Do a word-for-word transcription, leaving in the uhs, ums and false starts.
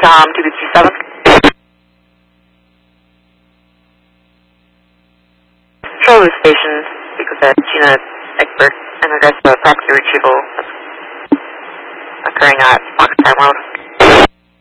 Tom two two seven. Charlie Station, speak with uh, Gina Egbert in regards to a proxy retrieval that's occurring at Fox Time Road.